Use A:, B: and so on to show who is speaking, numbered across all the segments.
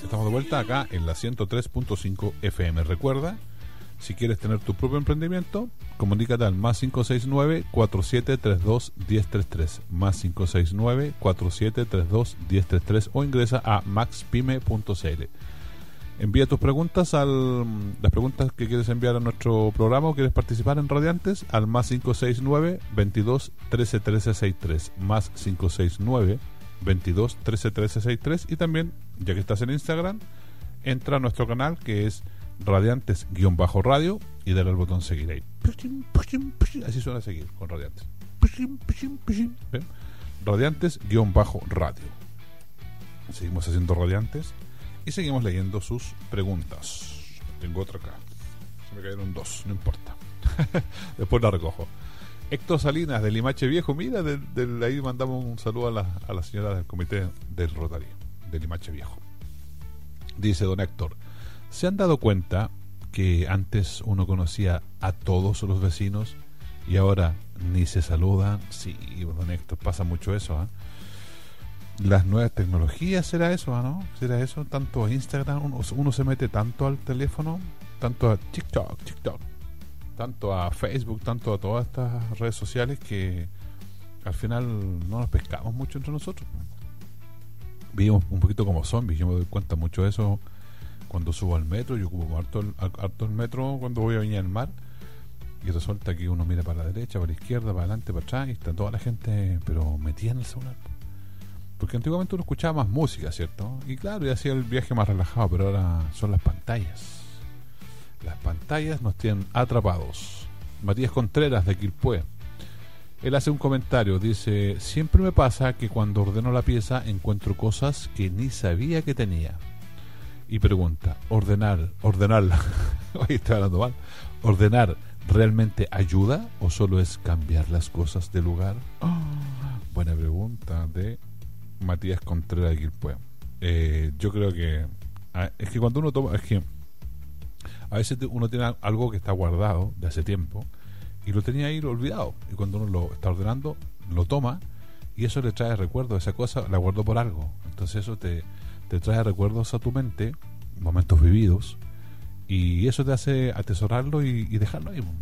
A: Estamos de vuelta acá en la 103.5 FM. Recuerda, si quieres tener tu propio emprendimiento, comunícate al más 569-4732-1033, más 569-4732-1033 o ingresa a maxpyme.cl. Envía tus preguntas las preguntas que quieres enviar a nuestro programa o quieres participar en Radiantes al más 569-22-13-1363, más 569-22-13-1363. Y también, ya que estás en Instagram, entra a nuestro canal que es Radiantes-radio y dale al botón seguir ahí. Así suena seguir con Radiantes. ¿Ven? Radiantes-radio. Seguimos haciendo Radiantes y seguimos leyendo sus preguntas. Tengo otra acá. Se me cayeron dos, no importa. Después la recojo. Héctor Salinas de Limache Viejo. Mira, ahí mandamos un saludo a la señora del comité del Rotary de Limache Viejo. Dice don Héctor: ¿se han dado cuenta que antes uno conocía a todos los vecinos y ahora ni se saludan? Sí, don Héctor, pasa mucho eso, ¿eh? Las nuevas tecnologías, ¿será eso, no? ¿Será eso? Tanto a Instagram, uno se mete tanto al teléfono, tanto a TikTok, tanto a Facebook, tanto a todas estas redes sociales, que al final no nos pescamos mucho entre nosotros. Vivimos un poquito como zombies. Yo me doy cuenta mucho de eso cuando subo al metro. Yo ocupo harto el metro cuando voy a Viña del Mar, y resulta que uno mira para la derecha, para la izquierda, para adelante, para atrás, y está toda la gente pero metida en el celular. Porque antiguamente uno escuchaba más música, ¿cierto? Y claro, y hacía el viaje más relajado, pero ahora son las pantallas. Las pantallas nos tienen atrapados. Matías Contreras de Quilpué, él hace un comentario, dice: siempre me pasa que cuando ordeno la pieza encuentro cosas que ni sabía que tenía. Y pregunta: ordenarla oye, estoy hablando mal. ¿Ordenar realmente ayuda o solo es cambiar las cosas de lugar? Buena pregunta de Matías Contreras de Quilpué. Yo creo que es que cuando uno toma, es que a veces uno tiene algo que está guardado de hace tiempo y lo tenía ahí olvidado, y cuando uno lo está ordenando lo toma y eso le trae recuerdos. Esa cosa la guardó por algo, entonces eso te trae recuerdos a tu mente, momentos vividos, y eso te hace atesorarlo y dejarlo ahí.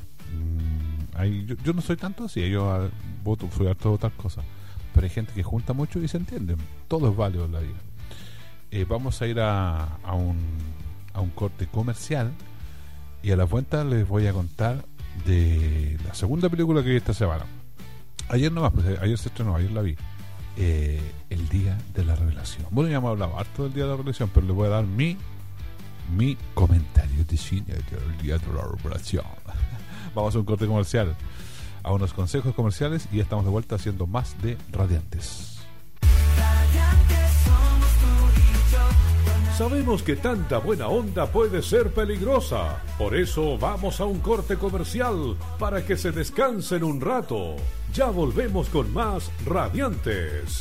A: Yo no soy tanto así, yo soy harto de otras cosas, pero hay gente que junta mucho y se entiende. Todo es válido en la vida. Vamos a ir a un corte comercial y a la vuelta les voy a contar de la segunda película que vi esta semana. Ayer nomás, pues ayer se estrenó, ayer la vi. El Día de la Revelación. Bueno, ya hemos hablado harto del Día de la Revelación, pero les voy a dar mi comentario de cine del Día de la Revelación. Vamos a un corte comercial, a unos consejos comerciales, y ya estamos de vuelta haciendo más de Radiantes.
B: Sabemos que tanta buena onda puede ser peligrosa. Por eso vamos a un corte comercial para que se descansen un rato. Ya volvemos con más Radiantes.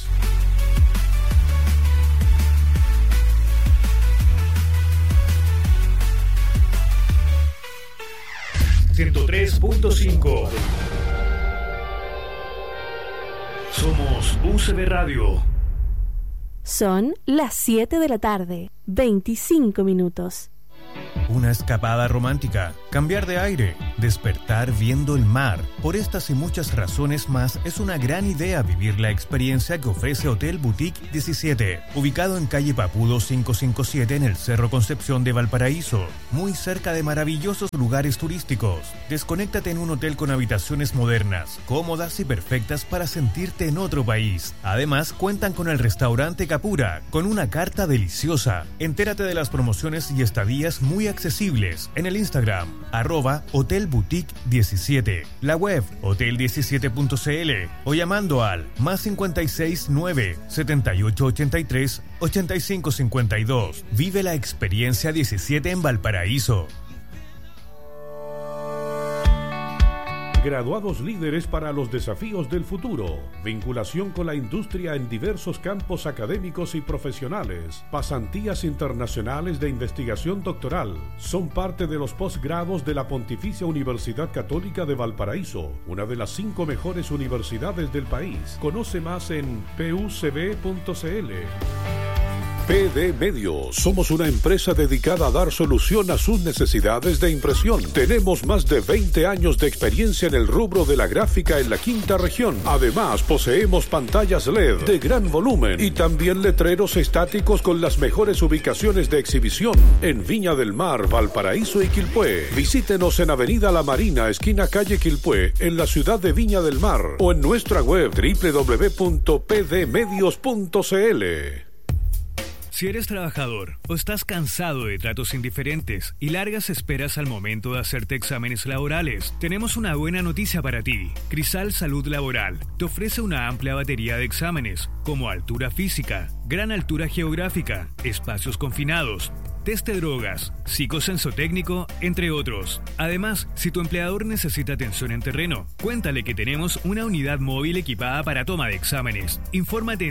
B: ...103.5 Somos UCB Radio.
C: Son las 7 de la tarde, 25 minutos.
D: Una escapada romántica, cambiar de aire, despertar viendo el mar. Por estas y muchas razones más, es una gran idea vivir la experiencia que ofrece Hotel Boutique 17, ubicado en calle Papudo 557 en el Cerro Concepción de Valparaíso, muy cerca de maravillosos lugares turísticos. Desconéctate en un hotel con habitaciones modernas, cómodas y perfectas para sentirte en otro país. Además, cuentan con el restaurante Capura, con una carta deliciosa. Entérate de las promociones y estadías muy accesibles en el Instagram @hotelboutique17, la web hotel17.cl o llamando al más 569 7883 8552. Vive la experiencia 17 en Valparaíso.
B: Graduados líderes para los desafíos del futuro. Vinculación con la industria en diversos campos académicos y profesionales. Pasantías internacionales de investigación doctoral. Son parte de los posgrados de la Pontificia Universidad Católica de Valparaíso, una de las 5 mejores universidades del país. Conoce más en pucb.cl. PD Medios. Somos una empresa dedicada a dar solución a sus necesidades de impresión. Tenemos más de 20 años de experiencia en el rubro de la gráfica en la quinta región. Además, poseemos pantallas LED de gran volumen y también letreros estáticos con las mejores ubicaciones de exhibición en Viña del Mar, Valparaíso y Quilpué. Visítenos en Avenida La Marina, esquina calle Quilpué, en la ciudad de Viña del Mar, o en nuestra web www.pdmedios.cl.
D: Si eres trabajador o estás cansado de tratos indiferentes y largas esperas al momento de hacerte exámenes laborales, tenemos una buena noticia para ti. Crisal Salud Laboral te ofrece una amplia batería de exámenes, como altura física, gran altura geográfica, espacios confinados, test de drogas, psicosensotécnico, entre otros. Además, si tu empleador necesita atención en terreno, cuéntale que tenemos una unidad móvil equipada para toma de exámenes. Infórmate en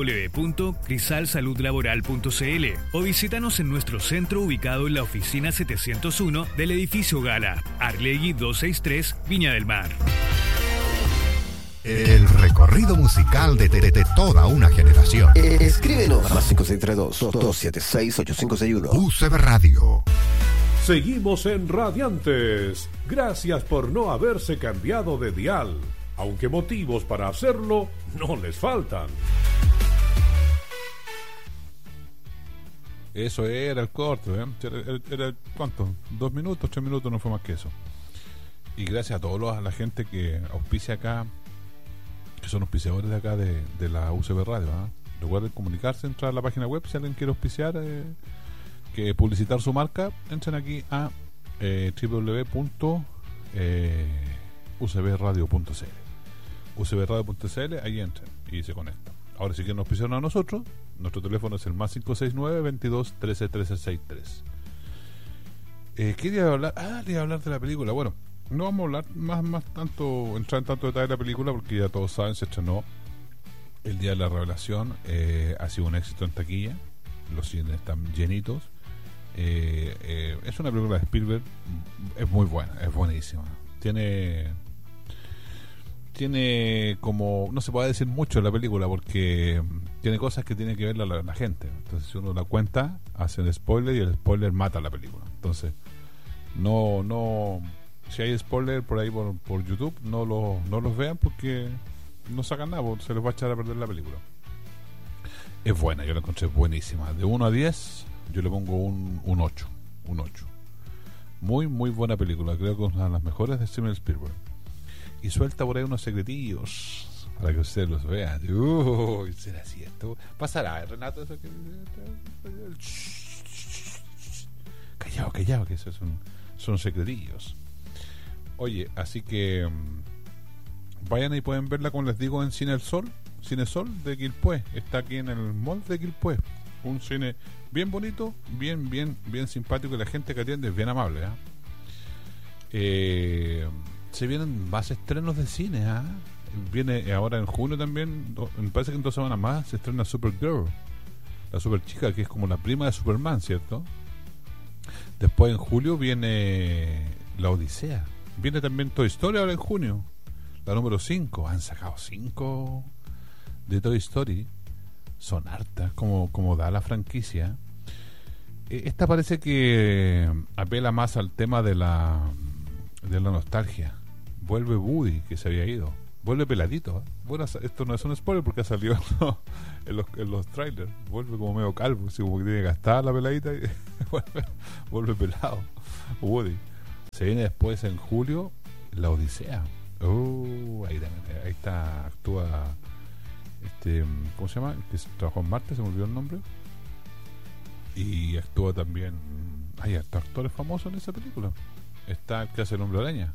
D: www.crisalsaludlaboral.cl o visítanos en nuestro centro ubicado en la oficina 701 del edificio Gala, Arlegui 263, Viña del Mar.
E: El recorrido musical de toda una generación.
F: Escríbenos más 5632-276-8561.
E: UCB Radio.
B: Seguimos en Radiantes. Gracias por no haberse cambiado de dial, aunque motivos para hacerlo no les faltan.
A: Eso era el corto, ¿eh? Era ¿cuánto? 2 minutos, 3 minutos, no fue más que eso. Y gracias a a la gente que auspicia acá, que son auspiciadores de acá de la UCB Radio, ¿eh? Recuerden comunicarse, entrar a la página web si alguien quiere auspiciar, que publicitar su marca, entren aquí a www.ucbradio.cl. ucbradio.cl, ahí entren y se conectan. Ahora, si quieren auspiciar a nosotros, nuestro teléfono es el más 569 22 13 13 63. Quería hablar, quería hablar de la película. Bueno, no vamos a hablar entrar en tanto detalle de la película, porque ya todos saben, se estrenó el día de la revelación. Ha sido un éxito en taquilla, los cines están llenitos. Es una película de Spielberg, es muy buena, es buenísima. Tiene como, no se puede decir mucho en la película, porque tiene cosas que tiene que ver la gente. Entonces, si uno la cuenta, hace el spoiler y el spoiler mata la película. Entonces, no si hay spoiler por ahí por YouTube, no los vean, porque no sacan nada, se les va a echar a perder la película. Es buena, yo la encontré buenísima. De 1 a 10 yo le pongo un 8. Muy, muy buena película. Creo que es una de las mejores de Steven Spielberg. Y suelta por ahí unos secretillos para que ustedes los vean. ¿Será cierto? ¿Pasará, Renato? Eso que... Callado, que esos son secretillos. Oye, así que vayan y pueden verla, como les digo, en Cinesol de Quilpué. Está aquí en el mall de Quilpué. Un cine bien bonito, bien simpático, y la gente que atiende es bien amable, se vienen más estrenos de cine, Viene ahora en junio también, me parece que en 2 semanas más se estrena Supergirl, la super chica, que es como la prima de Superman, ¿cierto? Después en julio viene La Odisea. Viene también Toy Story ahora en junio, la número 5. Han sacado 5 de Toy Story. Son hartas, como da la franquicia. Esta parece que apela más al tema de la nostalgia. Vuelve Woody, que se había ido. Vuelve peladito. Bueno, esto no es un spoiler porque ha salido en los trailers. Vuelve como medio calvo, así como que tiene gastada la peladita y vuelve pelado Woody. Se viene después en julio La Odisea. Ahí está, actúa ¿cómo se llama? Que trabajó en Marte, se me olvidó el nombre. Y actúa también, hay actores famosos en esa película. Está el que hace el Hombre Araña.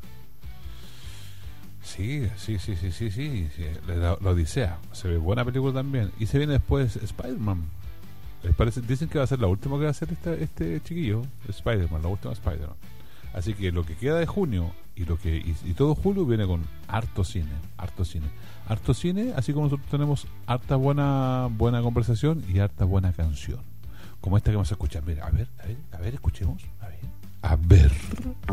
A: Sí, la Odisea. Se ve buena película también. Y se viene después Spider-Man. Dicen que va a ser la última que va a hacer este chiquillo, Spider-Man, la última Spider-Man. Así que lo que queda de junio y todo julio viene con harto cine, así como nosotros tenemos harta buena conversación y harta buena canción, como esta que vamos a escuchar. Mira, a ver, escuchemos. A ver.